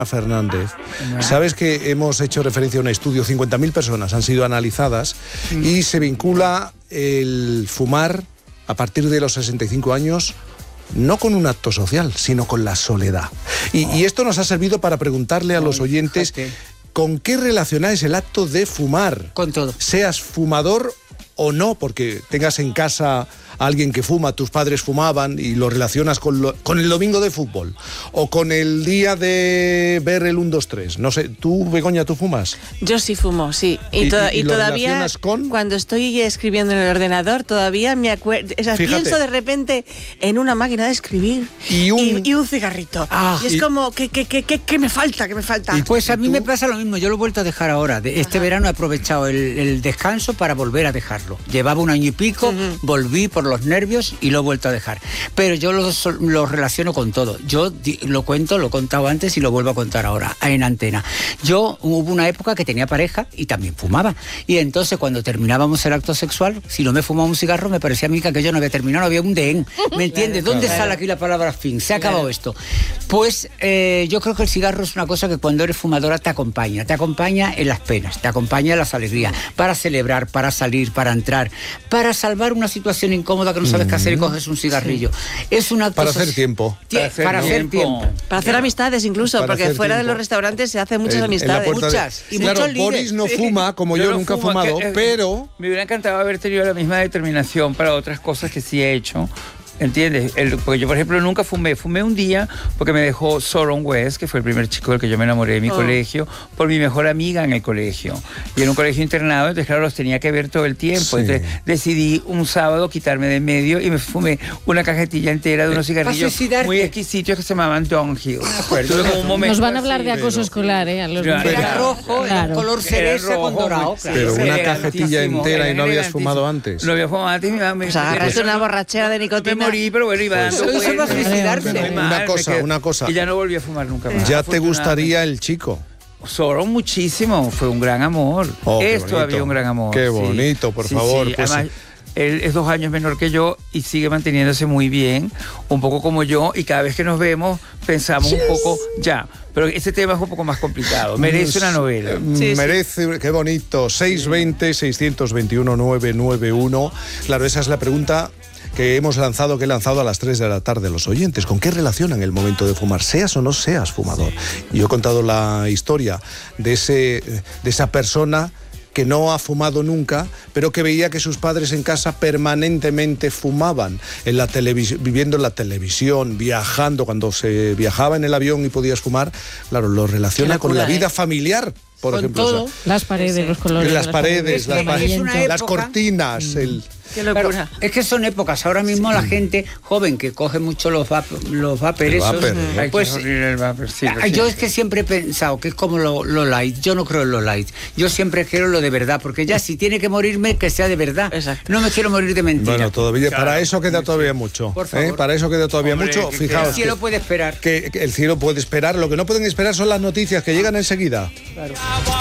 Fernández, sabes que hemos hecho referencia a un estudio, 50.000 personas han sido analizadas y se vincula el fumar a partir de los 65 años no con un acto social, sino con la soledad. Y esto nos ha servido para preguntarle a los oyentes con qué relacionáis el acto de fumar. Con todo. Seas fumador o no, porque tengas en casa a alguien que fuma, tus padres fumaban y lo relacionas con el domingo de fútbol o con el día de ver el 1, 2, 3. No sé, ¿tú, Begoña, tú fumas? Yo sí fumo, sí. Y todavía, cuando estoy escribiendo en el ordenador, todavía me acuerdo, pienso de repente en una máquina de escribir y un cigarrito. Y es como, ¿qué me falta? ¿Qué me falta? Y pues a mí me pasa lo mismo, yo lo he vuelto a dejar ahora. Este verano he aprovechado el descanso para volver a dejarlo. Llevaba 1 año y pico, volví por los nervios y lo he vuelto a dejar. Pero yo lo relaciono con todo. Yo lo he contado antes y lo vuelvo a contar ahora en antena. Yo hubo una época que tenía pareja y también fumaba. Y entonces cuando terminábamos el acto sexual, si no me fumaba un cigarro, me parecía a mí que yo no había terminado, no había un dehén. ¿Me entiendes? ¿Dónde sale aquí la palabra fin? Se ha acabado esto. Pues yo creo que el cigarro es una cosa que cuando eres fumadora te acompaña en las penas, te acompaña en las alegrías, para celebrar, para salir, para entrar, para salvar una situación incómoda que no sabes qué hacer y coges un cigarrillo. Es una para hacer tiempo. Para hacer amistades incluso, porque fuera de los restaurantes se hacen muchas amistades. Y claro, Boris no fuma, como yo nunca he fumado, pero... Me hubiera encantado haber tenido la misma determinación para otras cosas que sí he hecho. ¿Entiendes? Porque yo, por ejemplo, nunca fumé. Fumé un día porque me dejó Soron West, que fue el primer chico del que yo me enamoré de mi colegio, por mi mejor amiga en el colegio. Y era un colegio internado, entonces, claro, los tenía que ver todo el tiempo. Sí. Entonces, decidí un sábado quitarme de en medio y me fumé una cajetilla entera de unos cigarrillos muy exquisitos que se llamaban Downhill. Nos van a hablar de acoso escolar, ¿eh? Era rojo, era un color cereza con dorado. Pero una cajetilla entera y no habías fumado antes. No había fumado antes. Pues agarraste una borrachera de nicotina. Pero bueno, iba dando una cosa. Y ya no volví a fumar nunca más. ¿Ya te gustaría el chico? Soron muchísimo, fue un gran amor. Es todavía un gran amor. Qué bonito, por favor. Sí. Pues, además, él es 2 años menor que yo y sigue manteniéndose muy bien, un poco como yo, y cada vez que nos vemos pensamos un poco ya. Pero este tema es un poco más complicado. Merece una novela. Merece, qué bonito. 620-621-991. Claro, esa es la pregunta que he lanzado a las 3 de la tarde los oyentes. ¿Con qué relacionan el momento de fumar? Seas o no seas fumador. Y yo he contado la historia de esa persona que no ha fumado nunca, pero que veía que sus padres en casa permanentemente fumaban, viviendo en la televisión, viajando, cuando se viajaba en el avión y podías fumar, claro, lo relaciona con la vida familiar, por ejemplo. Todo, las paredes, los colores. Las paredes, las cortinas, Qué locura. Claro, es que son épocas. Ahora mismo la gente joven que coge mucho los vapers esos, pues yo es que siempre he pensado que es como lo light. Yo no creo en lo light. Yo siempre quiero lo de verdad, porque ya si tiene que morirme, que sea de verdad. Exacto. No me quiero morir de mentira. Bueno, todavía, para eso queda todavía mucho. Por favor. Para eso queda todavía mucho. Fijaos. El cielo puede esperar. Que el cielo puede esperar. Lo que no pueden esperar son las noticias que llegan enseguida. Claro.